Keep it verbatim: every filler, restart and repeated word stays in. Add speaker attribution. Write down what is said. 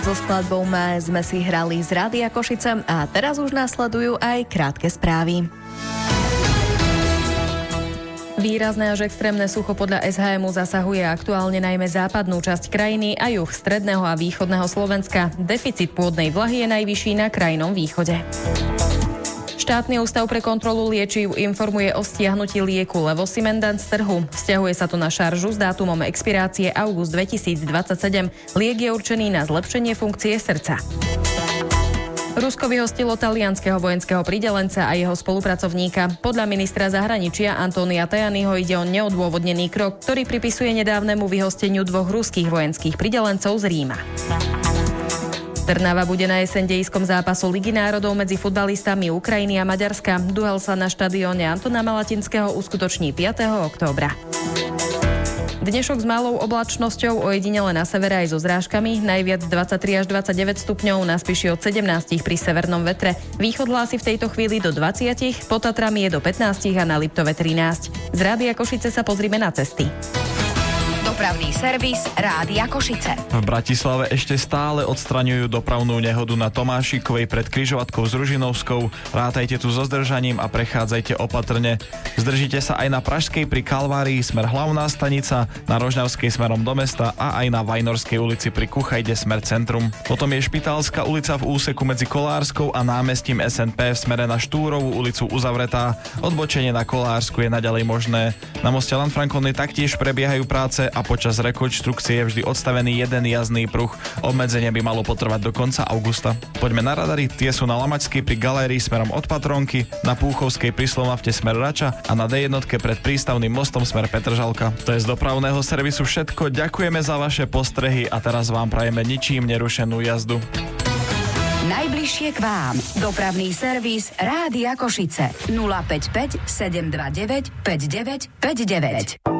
Speaker 1: So skladbou Má sme si hrali z Rádia Košice a teraz už nasledujú aj krátke správy. Výrazné až extrémne sucho podľa es há em ú zasahuje aktuálne najmä západnú časť krajiny a juh stredného a východného Slovenska. Deficit pôdnej vlahy je najvyšší na krajnom východe. Štátny ústav pre kontrolu liečiv informuje o stiahnutí lieku Levosimendan z trhu. Vzťahuje sa to na šaržu s dátumom expirácie august dvetisícdvadsaťsedem. Liek je určený na zlepšenie funkcie srdca. Rusko vyhostilo talianskeho vojenského pridelenca a jeho spolupracovníka. Podľa ministra zahraničia Antonia Tajaniho ide o neodôvodnený krok, ktorý pripisuje nedávnemu vyhosteniu dvoch ruských vojenských pridelencov z Ríma. Trnava bude na jeseň dejiskom zápasu Ligy národov medzi futbalistami Ukrajiny a Maďarska. Duel sa na štadióne Antona Malatinského uskutoční piateho októbra. Dnešok s malou oblačnosťou, ojedinele na severe aj so zrážkami, najviac dvadsaťtri až dvadsaťdeväť stupňov, na Spiši od sedemnásť pri severnom vetre. Východ hlási v tejto chvíli do dvadsať, pod Tatrami je do pätnásť a na Liptove trinásť. Z Rádia Košice sa pozrime na cesty.
Speaker 2: Dopravný servis Rádia Košice.
Speaker 3: V Bratislave ešte stále odstraňujú dopravnú nehodu na Tomášikovej pred križovatkou s Ružinovskou. Rátajte tu so zdržaním a prechádzajte opatrne. Zdržite sa aj na Pražskej pri Kalvárii smer Hlavná stanica, na Rožňavskej smerom do mesta a aj na Vajnorskej ulici pri Kuchajde smer Centrum. Potom je Špitálska ulica v úseku medzi Kolárskou a námestím es en pé v smere na Štúrovú ulicu uzavretá. Odbočenie na Kolársku je naďalej možné. Na moste Lanfrancone taktiež prebiehajú práce a počas rekonštrukcie je vždy odstavený jeden jazdný pruh. Obmedzenie by malo potrvať do konca augusta. Poďme na radary, tie sú na Lamačskej pri galérii smerom od Patronky, na Púchovskej pri Slovnafte smer Rača a na dé jednotke pred prístavným mostom smer Petržalka. To je z dopravného servisu všetko. Ďakujeme za vaše postrehy a teraz vám prajeme ničím nerušenú jazdu.
Speaker 2: Najbližšie k vám. Dopravný servis Rádia Košice. nula päť päť sedem dva deväť päť deväť päť deväť.